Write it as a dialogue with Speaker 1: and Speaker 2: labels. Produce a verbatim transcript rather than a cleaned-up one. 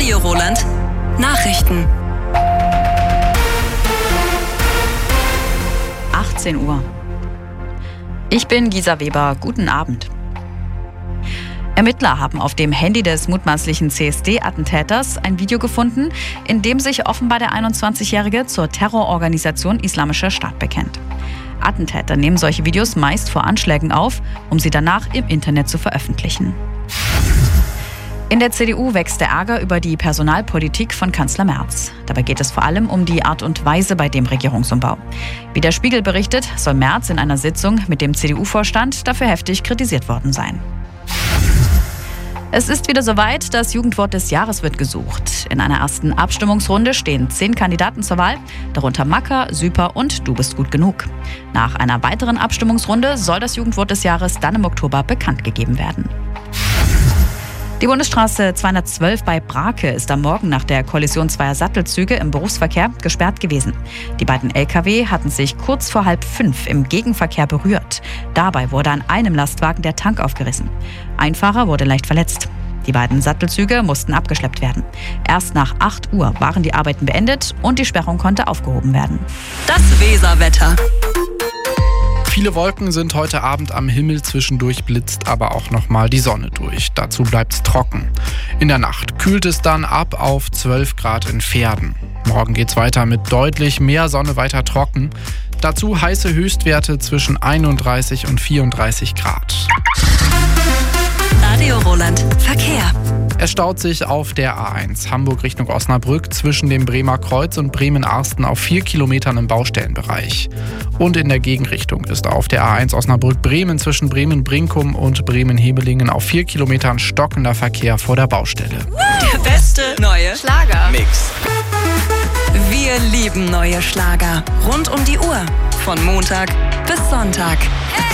Speaker 1: Radio Roland. Nachrichten.
Speaker 2: achtzehn Uhr. Ich bin Gisa Weber. Guten Abend. Ermittler haben auf dem Handy des mutmaßlichen C S D-Attentäters ein Video gefunden, in dem sich offenbar der einundzwanzigjährige zur Terrororganisation Islamischer Staat bekennt. Attentäter nehmen solche Videos meist vor Anschlägen auf, um sie danach im Internet zu veröffentlichen. In der C D U wächst der Ärger über die Personalpolitik von Kanzler Merz. Dabei geht es vor allem um die Art und Weise bei dem Regierungsumbau. Wie der Spiegel berichtet, soll Merz in einer Sitzung mit dem C D U-Vorstand dafür heftig kritisiert worden sein. Es ist wieder soweit, das Jugendwort des Jahres wird gesucht. In einer ersten Abstimmungsrunde stehen zehn Kandidaten zur Wahl, darunter Macker, Süper und Du bist gut genug. Nach einer weiteren Abstimmungsrunde soll das Jugendwort des Jahres dann im Oktober bekannt gegeben werden. Die Bundesstraße zweihundertzwölf bei Brake ist am Morgen nach der Kollision zweier Sattelzüge im Berufsverkehr gesperrt gewesen. Die beiden L K W hatten sich kurz vor halb fünf im Gegenverkehr berührt. Dabei wurde an einem Lastwagen der Tank aufgerissen. Ein Fahrer wurde leicht verletzt. Die beiden Sattelzüge mussten abgeschleppt werden. Erst nach acht Uhr waren die Arbeiten beendet und die Sperrung konnte aufgehoben werden.
Speaker 1: Das Weserwetter.
Speaker 3: Viele Wolken sind heute Abend am Himmel, zwischendurch blitzt aber auch nochmal die Sonne durch. Dazu bleibt es trocken. In der Nacht kühlt es dann ab auf zwölf Grad in Verden. Morgen geht's weiter mit deutlich mehr Sonne, weiter trocken. Dazu heiße Höchstwerte zwischen einunddreißig und vierunddreißig Grad.
Speaker 1: Radio Roland. Verkehr.
Speaker 3: Es staut sich auf der A eins Hamburg Richtung Osnabrück zwischen dem Bremer Kreuz und Bremen-Arsten auf vier Kilometern im Baustellenbereich. Und in der Gegenrichtung ist auf der A eins Osnabrück-Bremen zwischen Bremen-Brinkum und Bremen-Hebelingen auf vier Kilometern stockender Verkehr vor der Baustelle.
Speaker 1: Der beste neue
Speaker 4: Schlager-Mix.
Speaker 1: Wir lieben neue Schlager. Rund um die Uhr. Von Montag bis Sonntag.